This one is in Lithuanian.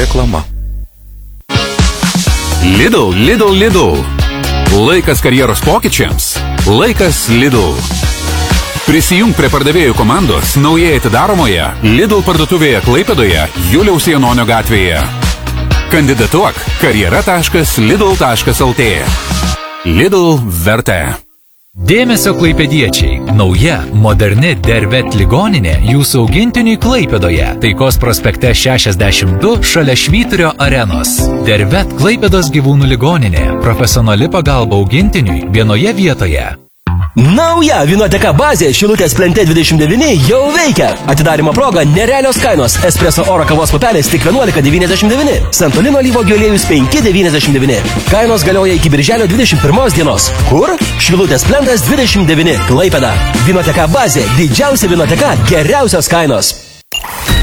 Reklama. Lidl. Laikas karjeros pokyčiams. Laikas Lidl. Prisijung prie pardavėjų komandos naujai atidaromoje Lidl parduotuvėje Klaipėdoje Juliaus Janonio gatvėje. Kandidatuok karjera.lidl.lt. Lidl vertė. Dėmesio klaipėdiečiai. Nauja, moderni Dervet ligoninė jūsų augintiniui Klaipėdoje. Taikos prospekte 62 šalia Švyturio arenos. Dervet Klaipėdos gyvūnų ligoninė. Profesionali pagalba augintiniui vienoje vietoje. Nauja Vinoteka bazė Šilutės plente 29 jau veikia. Atidarymo proga nerealios kainos. Espresso oro kavos pupelės tik 11,99. Santolino alyvuogių aliejus 5,99. Kainos galioja iki birželio 21 dienos. Kur? Šilutės plentas 29. Klaipėda. Vinoteka bazė. Didžiausia Vinoteka. Geriausios kainos.